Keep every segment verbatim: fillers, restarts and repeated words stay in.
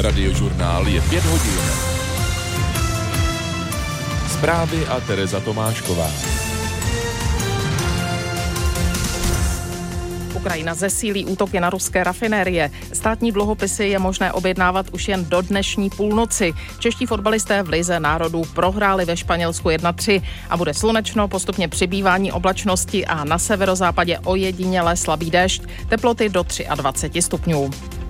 Radiožurnál je pět hodin. Zprávy a Tereza Tomášková. Ukrajina zesílí útoky na ruské rafinérie. Státní dluhopisy je možné objednávat už jen do dnešní půlnoci. Čeští fotbalisté v lize národů prohráli ve Španělsku jedna tři a bude slunečno, postupně přibývání oblačnosti a na severozápadě ojediněle slabý déšť. Teploty do dvacet tři stupňů.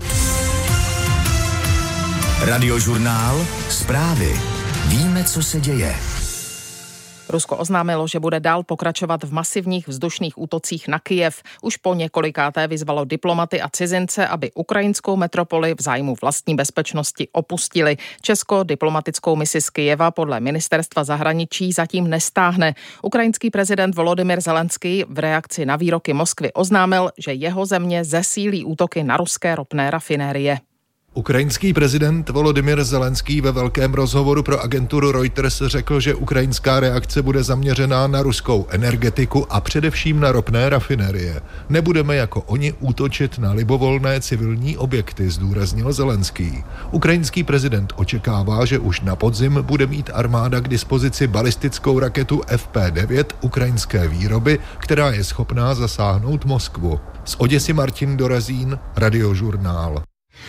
Radiožurnál, zprávy. Víme, co se děje. Rusko oznámilo, že bude dál pokračovat v masivních vzdušných útocích na Kyjev. Už po několikáté vyzvalo diplomaty a cizince, aby ukrajinskou metropoli v zájmu vlastní bezpečnosti opustili. Česko diplomatickou misi z Kyjeva podle ministerstva zahraničí zatím nestáhne. Ukrajinský prezident Volodymyr Zelenský v reakci na výroky Moskvy oznámil, že jeho země zesílí útoky na ruské ropné rafinérie. Ukrajinský prezident Volodymyr Zelenský ve velkém rozhovoru pro agenturu Reuters řekl, že ukrajinská reakce bude zaměřená na ruskou energetiku a především na ropné rafinérie. Nebudeme jako oni útočit na libovolné civilní objekty, zdůraznil Zelenský. Ukrajinský prezident očekává, že už na podzim bude mít armáda k dispozici balistickou raketu F P devět ukrajinské výroby, která je schopná zasáhnout Moskvu. Z Oděsy Martin Dorazín, Radiožurnál.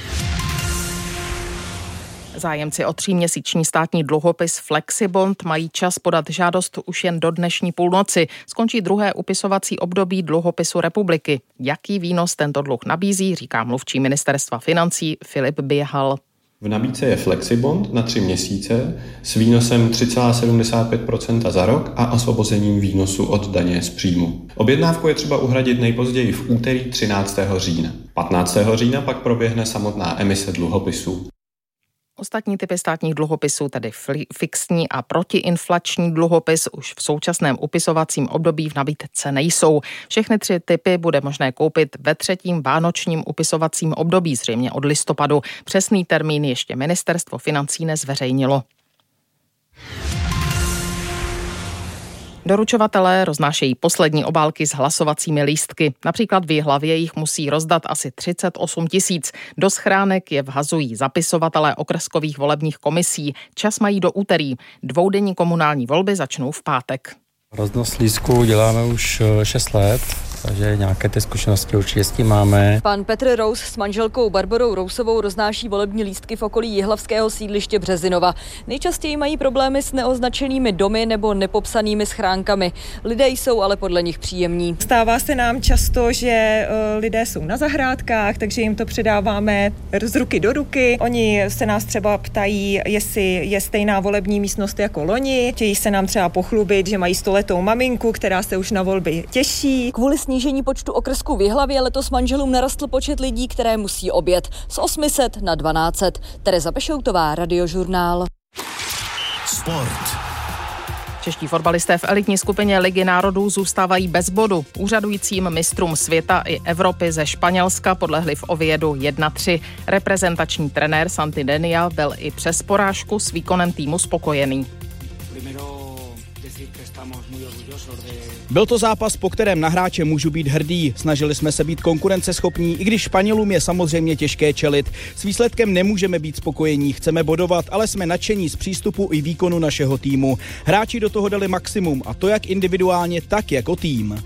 Zájemci o tříměsíční státní dluhopis Flexibond mají čas podat žádost už jen do dnešní půlnoci. Skončí druhé upisovací období dluhopisu republiky. Jaký výnos tento dluh nabízí, říká mluvčí ministerstva financí Filip Běhal. V nabídce je Flexibond na tři měsíce s výnosem tři celá sedmdesát pět procenta za rok a osvobozením výnosu od daně z příjmu. Objednávku je třeba uhradit nejpozději v úterý třináctého října. patnáctého října pak proběhne samotná emise dluhopisů. Ostatní typy státních dluhopisů, tedy fixní a protiinflační dluhopis, už v současném upisovacím období v nabídce nejsou. Všechny tři typy bude možné koupit ve třetím vánočním upisovacím období, zřejmě od listopadu. Přesný termín ještě ministerstvo financí nezveřejnilo. Doručovatelé roznášejí poslední obálky s hlasovacími lístky. Například v Jihlavě jich musí rozdat asi třicet osm tisíc. Do schránek je vhazují zapisovatelé okrskových volebních komisí. Čas mají do úterý. Dvoudenní komunální volby začnou v pátek. Roznos lístků děláme už šest let, takže nějaké ty zkušenosti určitě s tím máme. Pan Petr Rous s manželkou Barborou Rousovou roznáší volební lístky v okolí jihlavského sídliště Březinova. Nejčastěji mají problémy s neoznačenými domy nebo nepopsanými schránkami. Lidé jsou ale podle nich příjemní. Stává se nám často, že lidé jsou na zahrádkách, takže jim to předáváme z ruky do ruky. Oni se nás třeba ptají, jestli je stejná volební místnost jako loni. Chtějí se nám třeba pochlubit, že mají stoletou maminku, která se už na volby těší. Kvůli snížení počtu okrsků v Jihlavě letos manželům narostl počet lidí, které musí obět. Z osm set na dvanáct set. Tereza Pešoutová, Radiožurnál. Sport. Čeští fotbalisté v elitní skupině Ligy národů zůstávají bez bodu. Úřadujícím mistrům světa i Evropy ze Španělska podlehli v Oviedu jedna tři. Reprezentační trenér Santi Denia byl i přes porážku s výkonem týmu spokojený. Byl to zápas, po kterém na hráče můžu být hrdý. Snažili jsme se být konkurenceschopní, i když Španělům je samozřejmě těžké čelit. S výsledkem nemůžeme být spokojení, chceme bodovat, ale jsme nadšení z přístupu i výkonu našeho týmu. Hráči do toho dali maximum, a to jak individuálně, tak jako tým.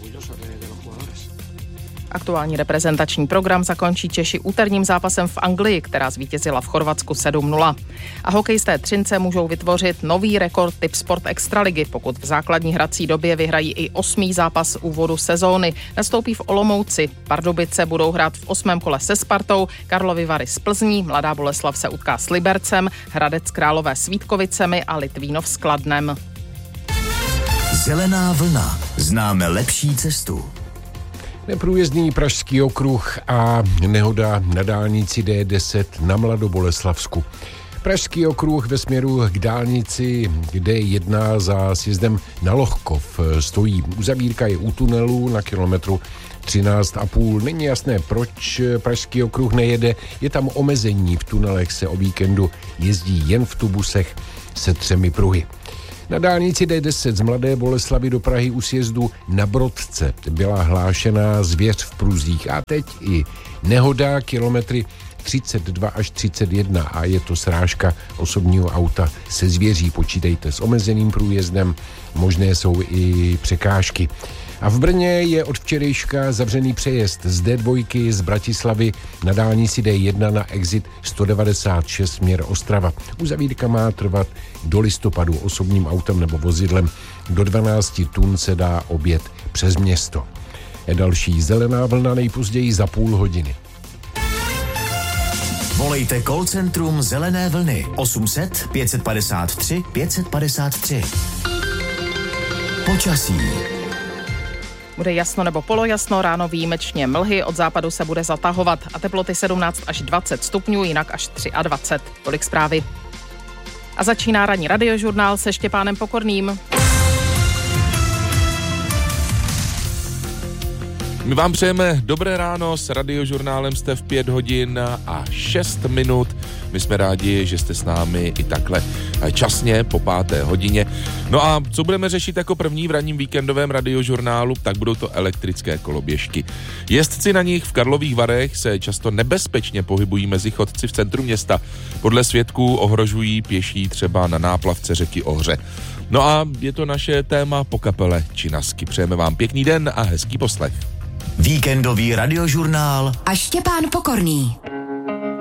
Aktuální reprezentační program zakončí Češi úterním zápasem v Anglii, která zvítězila v Chorvatsku sedm nula. A hokejisté Třince můžou vytvořit nový rekord Tipsport Extraligy, pokud v základní hrací době vyhrají i osmý zápas úvodu sezóny. Nastoupí v Olomouci. Pardubice budou hrát v osmém kole se Spartou, Karlovy Vary s Plzní, Mladá Boleslav se utká s Libercem, Hradec Králové s Vítkovicemi a Litvínov s Kladnem. Zelená vlna. Známe lepší cestu. Neprůjezdný Pražský okruh a nehoda na dálnici D deset na Mladoboleslavsku. Pražský okruh ve směru k dálnici D jedna za sjezdem na Lohkov stojí. Uzavírka je u tunelu na kilometru třináct a půl. Není jasné, proč Pražský okruh nejede. Je tam omezení, v tunelech se o víkendu jezdí jen v tubusech se třemi pruhy. Na dálnici D deset z Mladé Boleslavi do Prahy u sjezdu na Brodce byla hlášená zvěř v pruzích a teď i Nehoda kilometry třicet dva až třicet jedna a je to srážka osobního auta se zvěří. Počítejte s omezeným průjezdem, možné jsou i překážky. A v Brně je od včerejška zavřený přejezd z D dva z Bratislavy na dálnici D jedna na exit sto devadesát šest směr Ostrava. Uzavírka má trvat do listopadu. Osobním autem nebo vozidlem do dvanáct tun se dá objet přes město. Je další zelená vlna nejpozději za půl hodiny. Volejte call centrum Zelené vlny osm set pět padesát tři pět padesát tři. Počasí. Bude jasno nebo polojasno, ráno výjimečně mlhy, od západu se bude zatahovat a teploty sedmnáct až dvacet stupňů, jinak až dvacet tři. Tolik zprávy. A začíná ranní radiožurnál se Štěpánem Pokorným. My vám přejeme dobré ráno, s radiožurnálem jste v pět hodin a šest minut. My jsme rádi, že jste s námi i takhle časně po páté hodině. No a co budeme řešit jako první v ranním víkendovém radiožurnálu, tak budou to elektrické koloběžky. Jezdci na nich v Karlových Varech se často nebezpečně pohybují mezi chodci v centru města. Podle svědků ohrožují pěší třeba na náplavce řeky Ohře. No a je to naše téma po kapele Činasky. Přejeme vám pěkný den a hezký poslech. Víkendový radiožurnál a Štěpán Pokorný.